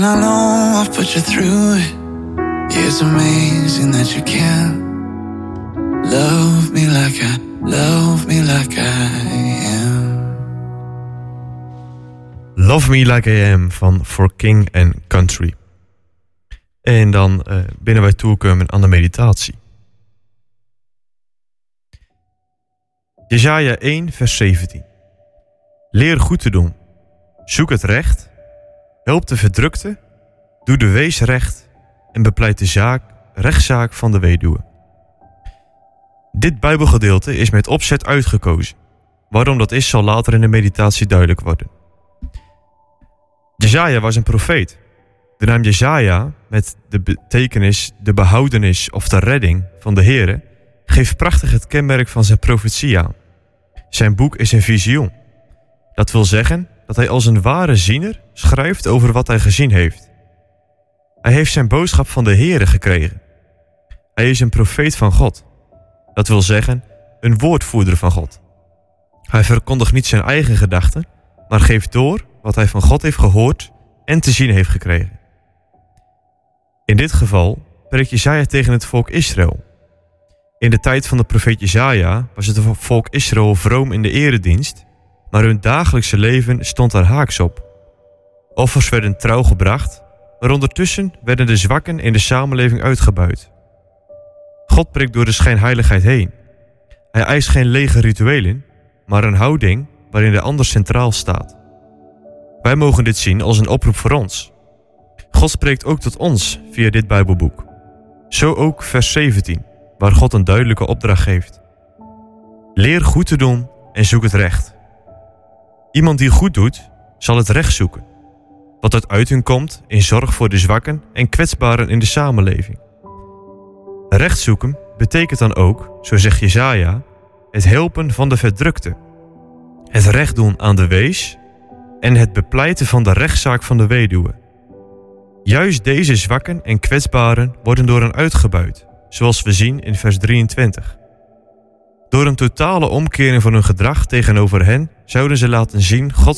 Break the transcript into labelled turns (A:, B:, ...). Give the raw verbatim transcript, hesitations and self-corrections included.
A: I know I've put you through it. It's amazing that you can love me like I, love me like I am.
B: Love Me Like I Am van For King and Country. En dan uh, binnen wij toekomen aan de meditatie. Jesaja één vers zeventien. Leer goed te doen. Zoek het recht. Help de verdrukte. Doe de wees recht. En bepleit de zaak, rechtszaak van de weduwe. Dit Bijbelgedeelte is met opzet uitgekozen. Waarom dat is, zal later in de meditatie duidelijk worden. Jesaja was een profeet. De naam Jesaja, met de betekenis de behoudenis of de redding van de Heere, geeft prachtig het kenmerk van zijn profetie aan. Zijn boek is een visioen. Dat wil zeggen dat hij als een ware ziener schrijft over wat hij gezien heeft. Hij heeft zijn boodschap van de Heere gekregen. Hij is een profeet van God. Dat wil zeggen, een woordvoerder van God. Hij verkondigt niet zijn eigen gedachten, maar geeft door wat hij van God heeft gehoord en te zien heeft gekregen. In dit geval preekt Jesaja tegen het volk Israël. In de tijd van de profeet Jesaja was het volk Israël vroom in de eredienst, maar hun dagelijkse leven stond er haaks op. Offers werden trouw gebracht, maar ondertussen werden de zwakken in de samenleving uitgebuit. God prikt door de schijnheiligheid heen. Hij eist geen lege rituelen, maar een houding waarin de ander centraal staat. Wij mogen dit zien als een oproep voor ons. God spreekt ook tot ons via dit Bijbelboek. Zo ook vers zeventien, waar God een duidelijke opdracht geeft. Leer goed te doen en zoek het recht. Iemand die goed doet, zal het recht zoeken. Wat uit uiting komt in zorg voor de zwakken en kwetsbaren in de samenleving. Recht zoeken betekent dan ook, zo zegt Jesaja, het helpen van de verdrukte. Het recht doen aan de wees en het bepleiten van de rechtszaak van de weduwe. Juist deze zwakken en kwetsbaren worden door hen uitgebuit, zoals we zien in vers drieëntwintig. Door een totale omkering van hun gedrag tegenover hen zouden ze laten zien Gods